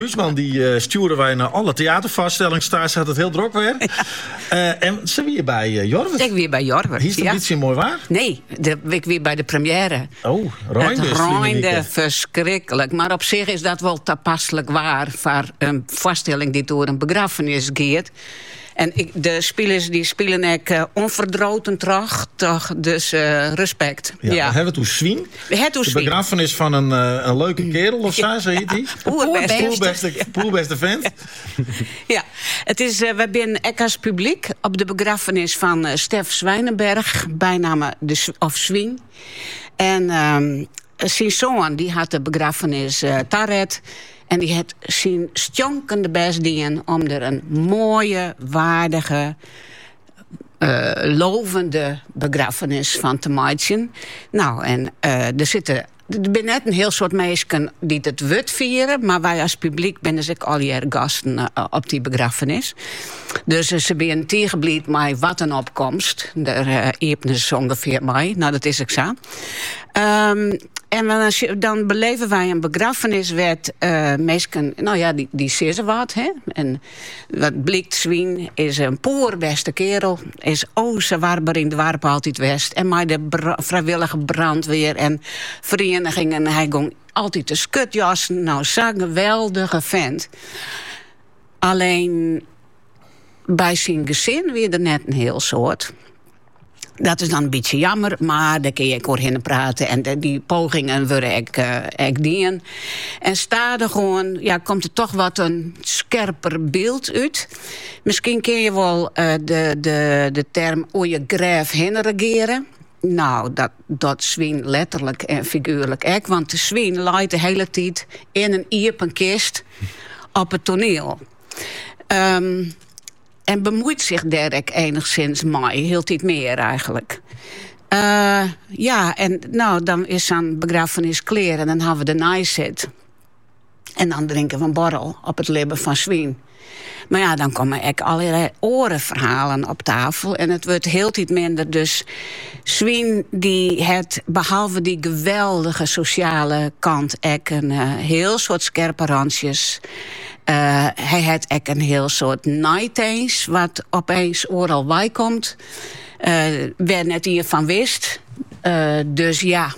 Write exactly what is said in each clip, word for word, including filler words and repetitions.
Huisman die uh, stuurde wij naar alle theatervaststellingen. Daar zat het heel druk weer. Ja. Uh, en ze weer bij uh, Jorwert. Ik weer bij Jorwert. Hier is het ja. een beetje mooi waar? Nee, de, ik weer bij de première. Oh, Roinde. Het Roinde, verschrikkelijk. Maar op zich is dat wel toepasselijk waar voor een vaststelling die door een begrafenis gaat. En ik, de spelers die spelen ik uh, onverdroten terug, toch? Dus uh, respect. Ja, ja. We hebben toen Swien. De begrafenis van een, uh, een leuke kerel of zo, zo heet die. Poelbeste, poelbeste vent. Ja, het is, uh, we zijn ook als publiek op de begrafenis van uh, Stef Zwijnenberg, bijnaam de, of Swien. En um, zijn zoon die had de begrafenis uh, Taret. En die heeft zijn stjonkende best dienen om er een mooie, waardige, uh, lovende begrafenis van te maken. Nou, en uh, er zitten... Er zijn net een heel soort mensen die het wut vieren, maar wij als publiek zijn dus ook al jaren gasten uh, op die begrafenis. Dus uh, ze zijn tegenblied met wat een opkomst. Daar uh, eepnen ze ongeveer mee. Nou, dat is ook zo. Um, en dan, dan beleven wij een begrafeniswet. Uh, mensen, nou ja, die, die zeggen wat. Hè? En wat blikt Swien is een poerbeste kerel. Is oh, ze warber in de warp altijd west. En maar de bra- vrijwillige brandweer en verenigingen. Hij ging altijd de skutjassen. Nou, zo'n geweldige vent. Alleen bij zijn gezin weer er net een heel soort. Dat is dan een beetje jammer, maar daar kun je ook heen praten. En de, die pogingen worden ik, uh, ik dien. En sta er gewoon, ja, komt er toch wat een scherper beeld uit. Misschien ken je wel uh, de, de, de term hoe je graaf heen regeren. Nou, dat, dat Swien letterlijk en figuurlijk ook. Want de Swien laait de hele tijd in een iepen kist op het toneel. Um, En bemoeit zich Derek enigszins mee, heel iets meer eigenlijk. Uh, ja, en nou, dan is zo'n begrafenis klaar en dan hebben we de naaizet. En dan drinken we een borrel op het libben van Swien. Maar ja, dan komen ook allerlei orenverhalen op tafel. En het wordt heel iets minder. Dus Swien, die het, behalve die geweldige sociale kant, ook een uh, heel soort scherpe randjes. Uh, hij heeft ook een heel soort nighteens, wat opeens overal bij komt. Uh, waar net hiervan wist. Uh, dus ja,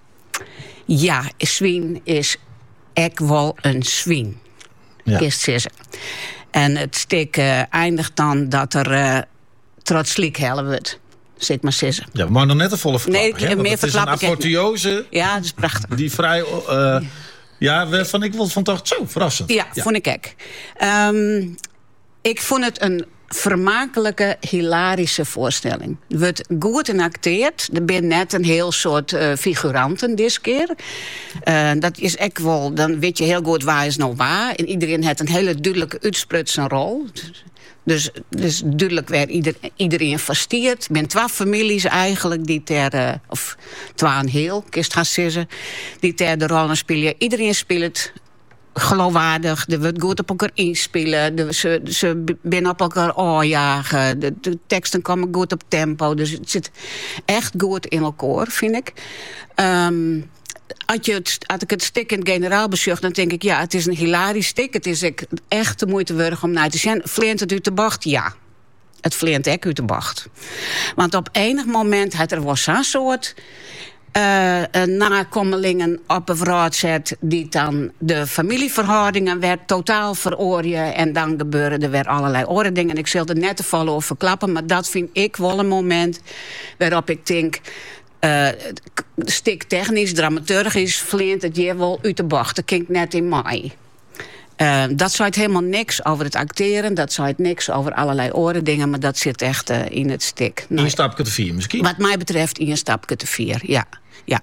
ja, Swien is ook wel een Swien. Ja. Kist zeggen. En het stuk uh, eindigt dan dat er uh, trots liek hellen wordt. Zeg maar zeggen. Ja, maar nog net een volle verklappen. Nee, hè? meer het is een apotheose. Ja, dat is prachtig. Die vrij... Uh, ja, ja vond ik wel vond het zo verrassend. Ja, ja. vond ik ook. Um, ik vond het een vermakelijke, hilarische voorstelling. Het wordt goed enacteerd. Er zijn net een heel soort uh, figuranten dit keer. Uh, dat is echt wel, dan weet je heel goed waar is nou waar. En iedereen heeft een hele duidelijke uitsprutsen rol. Dus, dus duidelijk werd ieder, iedereen vastieerd. Er zijn twee families eigenlijk die ter, uh, of twee een heel, kist gaan zeggen, die ter de rollen spelen. Iedereen speelt geloofwaardig, er wordt goed op elkaar inspelen, de, ze, ze binnen op elkaar aanjagen, de, de teksten komen goed op tempo, dus het zit echt goed in elkaar, vind ik. Um, Als, je het, als ik het stuk in het generaal bezocht, dan denk ik, ja, het is een hilarisch stuk. Het is echt de moeite waard om naar te zien. Vleent het uit de bocht? Ja. Het vleent echt uit de bocht. Want op enig moment had er wel zo'n soort uh, nakomelingen op een vrouw zet, die dan de familieverhoudingen werd totaal veroorjen. En dan gebeuren er weer allerlei andere dingen. Ik zal er net te vallen over verklappen, maar dat vind ik wel een moment waarop ik denk, Uh, stik technisch, dramaturgisch, vleent het je wel uit de bocht. Dat klinkt net in mei. Uh, dat zei het helemaal niks over het acteren. Dat zei het niks over allerlei oren dingen. Maar dat zit echt uh, in het stik. Nou, een stapje te vier misschien? Wat mij betreft in een stapje te vier, ja. ja.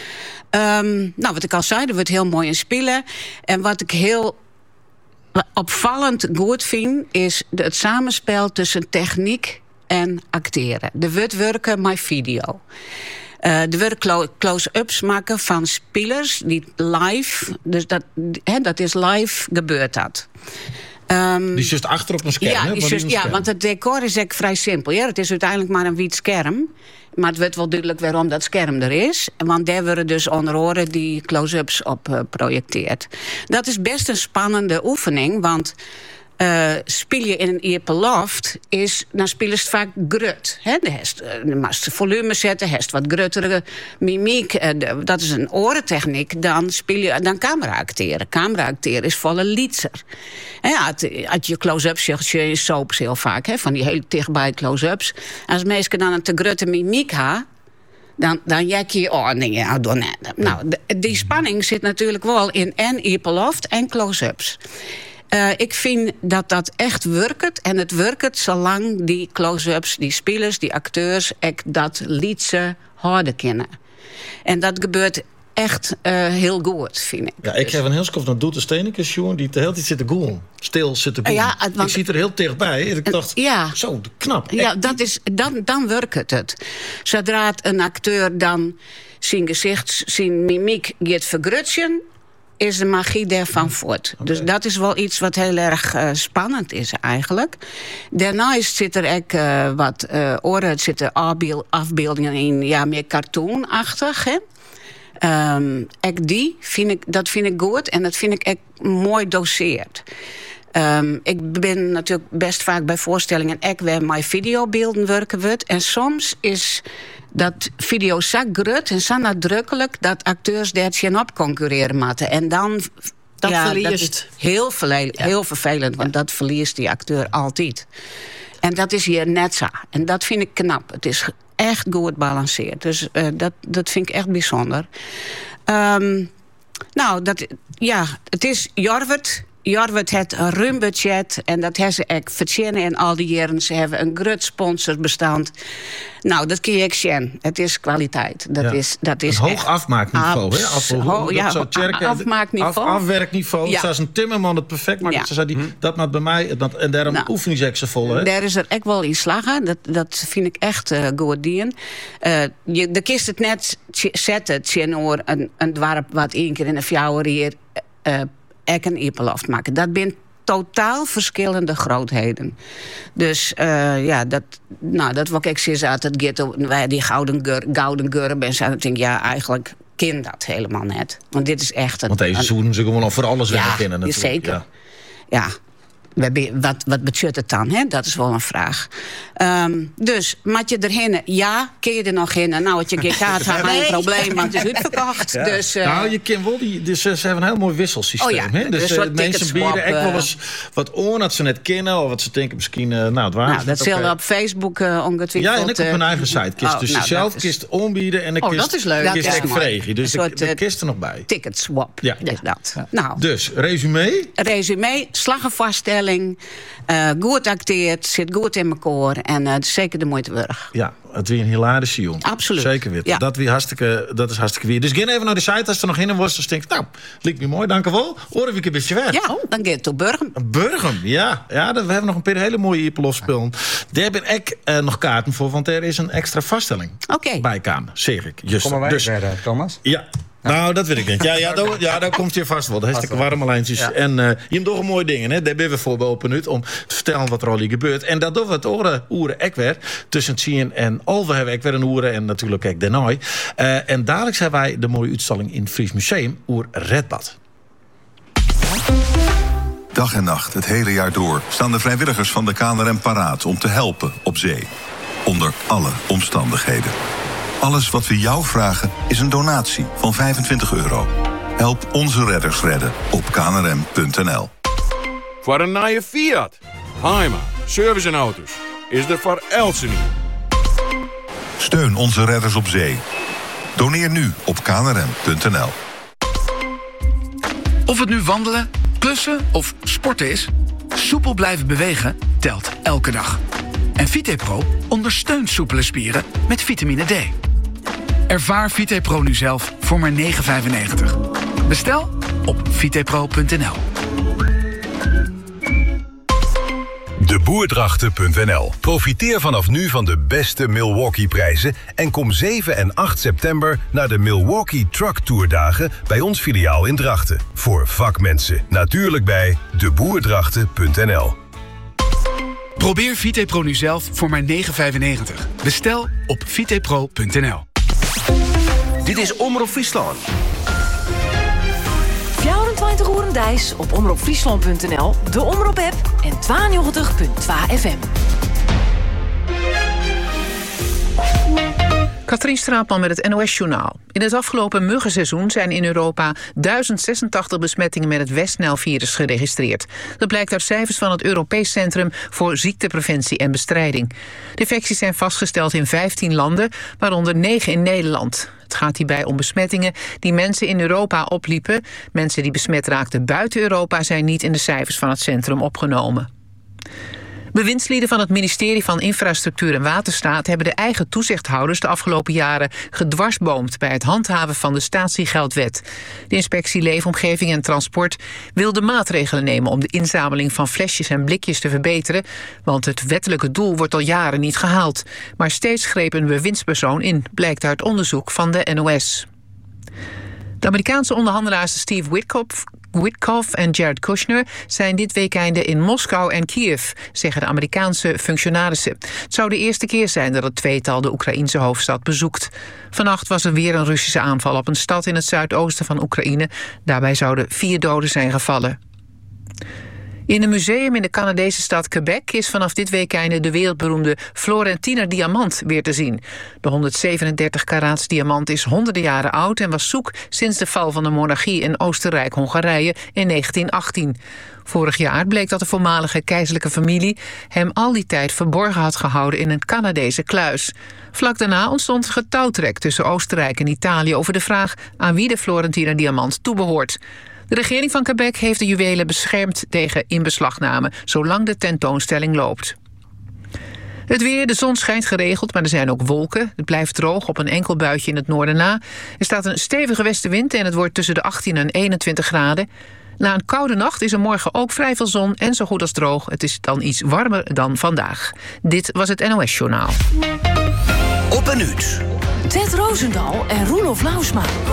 Um, nou, wat ik al zei, er wordt heel mooi in spelen. En wat ik heel opvallend goed vind, is het samenspel tussen techniek en acteren. Er wordt werken met video. Uh, er worden close-ups maken van spelers die live, dus dat, he, dat is live gebeurd dat. Um, die is juist achter op een scherm. Ja, hè? is just, ja, want het decor is echt vrij simpel. Ja, het is uiteindelijk maar een wit scherm Maar het wordt wel duidelijk waarom dat scherm er is. Want daar worden dus onder andere die close-ups op uh, projecteerd. Dat is best een spannende oefening, want Uh, speel je in een iepenloft, is, dan spelen ze vaak grut. Hè? De hest, uh, de volume zetten, hest wat gruttere mimiek. Uh, de, dat is een orentechniek. Dan speel je dan camera acteren. Camera acteren is volle liedser. En ja, als je close-ups zegt, je soaps heel vaak, hè? Van die hele dichtbij close-ups. Als mensen dan een te grutte mimiek hebben, Dan, dan jek je, oh nee, ja, doe net. Nou, de, die spanning zit natuurlijk wel in en iepenloft en close-ups. Uh, ik vind dat dat echt werkt. En het werkt zolang die close-ups, die spelers, die acteurs, ek dat liedse houden kennen. En dat gebeurt echt uh, heel goed, vind ik. Ja, ik heb een heel skof naar Doet de Steenekes, jongen, die de hele tijd zit te goelen. Stil zit te goelen. Ja, want ik zie er heel dichtbij. En ik dacht, ja, zo, knap. Ja, dat is, dan, dan werkt het. Zodra een acteur dan zijn gezicht, zijn mimiek gaat vergrutsen, is de magie daarvan voort. Okay. Dus dat is wel iets wat heel erg uh, spannend is eigenlijk. Daarnaast zit er ook uh, wat uh, oren, het zitten afbeeld, afbeeldingen in, ja, meer cartoonachtig, hè. Um, ek die vind ik, dat vind ik goed en dat vind ik echt mooi doseerd. Um, ik ben natuurlijk best vaak bij voorstellingen ook waar mijn videobeelden werken wordt. En soms is dat video zo grut en zo nadrukkelijk dat acteurs daar geen op concurreren moeten. En dan dat ja, verliest. Dat is heel, verle- ja. heel vervelend, want ja. dat verliest die acteur altijd. En dat is hier net zo. En dat vind ik knap. Het is echt goed balanceerd. Dus uh, dat, dat vind ik echt bijzonder. Um, nou, dat, ja, het is Jorwert. Jorwert heeft een ruim budget. En dat hebben ze echt verdienen in al die jaren. Ze hebben een groot sponsorbestand. Nou, dat kun je echt zien. Het is kwaliteit. Dat ja. is, dat is een hoog afmaakniveau. Hè? Af, ho, ja, zo tjerken, afmaakniveau. Af, afwerkniveau. Ja. Zoals een timmerman het perfect maakt. Ja. Ze zei die, dat maakt bij mij. Dat, en daarom nou, oefening ze vol. Hè? Daar is er echt wel in slagen. Dat, dat vind ik echt uh, goed dien. Uh, je de kist het net zetten. Tjenoor een, een dwarp wat één keer in een fjouwer hier uh, ek een iepenloft maken. Dat zijn totaal verschillende grootheden. Dus uh, ja, dat, nou, dat wat ik zie uit het ghetto, wij die gouden gur, gouden gurben en zo, dan denk ik, ja, eigenlijk ken dat helemaal net. Want dit is echt een. Want deze zoenen ze gewoon al voor alles ja, kennen natuurlijk. Zeker. Ja, ja. Wat, wat budget het dan? Hè? Dat is wel een vraag. Um, dus, mat je erheen? Ja, kun je er nog in? Nou, wat je geen kaart had, geen probleem, want het is uitverkocht. Ja. Dus, uh, nou, je kent wel die. Dus, ze hebben een heel mooi wisselsysteem. Oh ja, hè? Dus, dus uh, mensen bieden echt wel eens wat oor dat ze net kennen, of wat ze denken misschien. Uh, nou, het waar. Nou, dat zullen we op Facebook uh, ongetwijfeld. Ja, en ik op mijn eigen site. Kist, oh, dus nou, zelf is... kist ombieden en de oh, kist. Dat is leuk. Kist ik vregen. Dus de, de kist er nog bij. Ticket swap. Ja, is dat. Ja. Nou, dus resume. Resume, slaggenvaststelling. Uh, goed acteert, zit goed in mijn koor en uh, zeker de moeite waard. Ja, het weer een hilarische jongen. Absoluut. Zeker weten. Ja. Dat, weer hartstikke, dat is hartstikke weer. Dus ga even naar de site als er nog in was. Dan denk ik, nou, lijkt me mooi, dank u wel. Oren we een beetje weg. Ja, oh, dan ga je tot Burgum. Burgum, ja. ja. We hebben nog een paar hele mooie iepenlofspullen. Daar ben ik uh, nog kaarten voor, want er is een extra vaststelling. Oké. Okay. Bij Kamer, zeg ik. Just. Kom maar wij dus, verder, Thomas. Ja. Nou, dat weet ik niet. Ja, ja, daar, ja, daar komt je vast wel. Hartstikke warme lijntjes. Ja. En uh, je hebt toch mooie dingen. Hè? Daar ben we voor bij Open Nut om te vertellen wat er al hier gebeurt. En dat doen we het oren, oeren ek weer. Tussen tien en Alve hebben we ek weer een oeren. En natuurlijk ook Denoy. Uh, en dadelijk hebben wij de mooie uitstalling in het Fries Museum oer Redbad. Dag en nacht, het hele jaar door, staan de vrijwilligers van de K N R M paraat om te helpen op zee. Onder alle omstandigheden. Alles wat we jou vragen is een donatie van vijfentwintig euro. Help onze redders redden op k n r m punt n l. Voor een nieuwe Fiat, Heima, service en auto's, is er voor Elsen. Steun onze redders op zee. Doneer nu op k n r m punt n l. Of het nu wandelen, klussen of sporten is, soepel blijven bewegen telt elke dag. En VitePro ondersteunt soepele spieren met vitamine D. Ervaar VitePro nu zelf voor maar negen vijfennegentig. Bestel op vitepro punt n l. de boerdrachten punt n l. Profiteer vanaf nu van de beste Milwaukee-prijzen en kom zeven en acht september naar de Milwaukee Truck Tour dagen bij ons filiaal in Drachten. Voor vakmensen, natuurlijk bij de boerdrachten punt n l. Probeer VitePro nu zelf voor maar negen vijfennegentig. Bestel op vitepro punt n l. Dit is Omroep Friesland. vierentwintig uur Dijs op omroep friesland punt n l, de Omroep-app en tweeënnegentig komma twee F M. Katrien Straatman met het N O S-journaal. In het afgelopen muggenseizoen zijn in Europa duizend zesentachtig besmettingen met het West-Nijl-virus geregistreerd. Dat blijkt uit cijfers van het Europees Centrum voor Ziektepreventie en Bestrijding. De infecties zijn vastgesteld in vijftien landen, waaronder negen in Nederland. Het gaat hierbij om besmettingen die mensen in Europa opliepen. Mensen die besmet raakten buiten Europa zijn niet in de cijfers van het centrum opgenomen. Bewindslieden van het ministerie van Infrastructuur en Waterstaat hebben de eigen toezichthouders de afgelopen jaren gedwarsboomd bij het handhaven van de statiegeldwet. De inspectie Leefomgeving en Transport wilde maatregelen nemen om de inzameling van flesjes en blikjes te verbeteren, want het wettelijke doel wordt al jaren niet gehaald. Maar steeds greep een bewindspersoon in, blijkt uit onderzoek van de N O S. De Amerikaanse onderhandelaars Steve Witkoff Witkoff en Jared Kushner zijn dit weekende in Moskou en Kiev, zeggen de Amerikaanse functionarissen. Het zou de eerste keer zijn dat het tweetal de Oekraïense hoofdstad bezoekt. Vannacht was er weer een Russische aanval op een stad in het zuidoosten van Oekraïne. Daarbij zouden vier doden zijn gevallen. In een museum in de Canadese stad Quebec is vanaf dit weekende de wereldberoemde Florentiner diamant weer te zien. De honderdzevenendertig karaats diamant is honderden jaren oud en was zoek sinds de val van de monarchie in Oostenrijk-Hongarije in negentien achttien. Vorig jaar bleek dat de voormalige keizerlijke familie hem al die tijd verborgen had gehouden in een Canadese kluis. Vlak daarna ontstond getouwtrek tussen Oostenrijk en Italië over de vraag aan wie de Florentiner diamant toebehoort. De regering van Quebec heeft de juwelen beschermd tegen inbeslagname, zolang de tentoonstelling loopt. Het weer, de zon schijnt geregeld, maar er zijn ook wolken. Het blijft droog op een enkel buitje in het noorden na. Er staat een stevige westenwind en het wordt tussen de achttien en eenentwintig graden. Na een koude nacht is er morgen ook vrij veel zon en zo goed als droog. Het is dan iets warmer dan vandaag. Dit was het N O S-journaal. Op een uur. Ted Roosendaal en Roelof Lausma.